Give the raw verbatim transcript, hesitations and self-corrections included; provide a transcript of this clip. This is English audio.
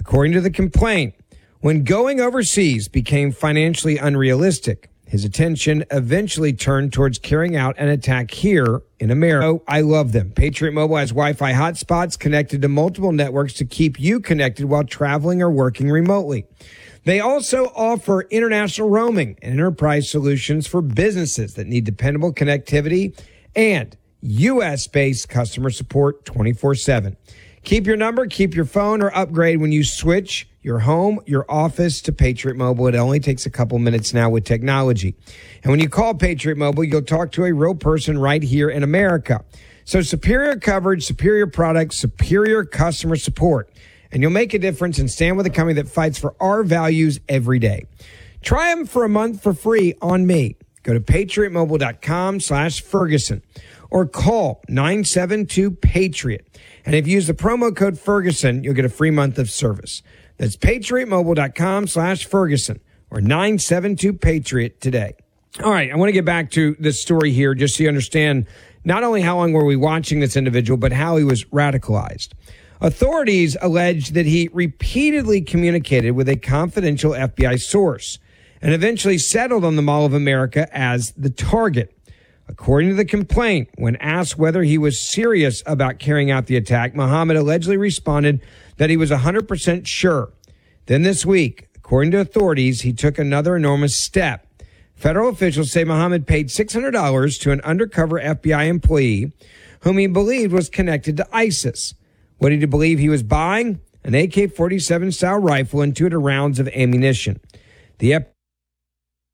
According to the complaint, when going overseas became financially unrealistic, his attention eventually turned towards carrying out an attack here in America. Oh, I love them. Patriot Mobile has Wi-Fi hotspots connected to multiple networks to keep you connected while traveling or working remotely. They also offer international roaming and enterprise solutions for businesses that need dependable connectivity and U S-based customer support twenty-four seven. Keep your number, keep your phone, or upgrade when you switch your home, your office to Patriot Mobile. It only takes a couple minutes now with technology. And when you call Patriot Mobile, you'll talk to a real person right here in America. So superior coverage, superior products, superior customer support. And you'll make a difference and stand with a company that fights for our values every day. Try them for a month for free on me. Go to patriotmobile.com slash Ferguson or call nine seven two PATRIOT. And if you use the promo code Ferguson, you'll get a free month of service. That's patriotmobile.com slash Ferguson or nine seven two PATRIOT today. All right, I want to get back to this story here just so you understand not only how long were we watching this individual, but how he was radicalized. Authorities allege that he repeatedly communicated with a confidential F B I source and eventually settled on the Mall of America as the target. According to the complaint, when asked whether he was serious about carrying out the attack, Muhammad allegedly responded that he was one hundred percent sure. Then this week, according to authorities, he took another enormous step. Federal officials say Muhammad paid six hundred dollars to an undercover F B I employee whom he believed was connected to ISIS. What did he believe he was buying? An A K forty-seven style rifle and two hundred rounds of ammunition. The